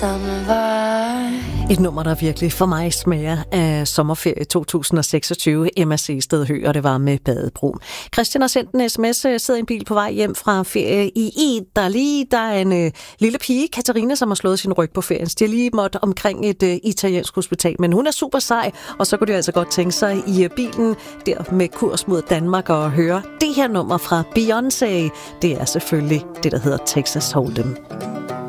Et nummer, der virkelig for mig smager af sommerferie 2026. Emma Sehsted Høgh, og det var med Badebro. Christian har sendt en sms, sidder i en bil på vej hjem fra ferie i Italy. Der er en lille pige, Katarina, som har slået sin ryg på ferien. De har lige måtte omkring et italiensk hospital, men hun er super sej, og så kunne de altså godt tænke sig i bilen der med kurs mod Danmark og høre det her nummer fra Beyoncé. Det er selvfølgelig det, der hedder Texas Hold'em.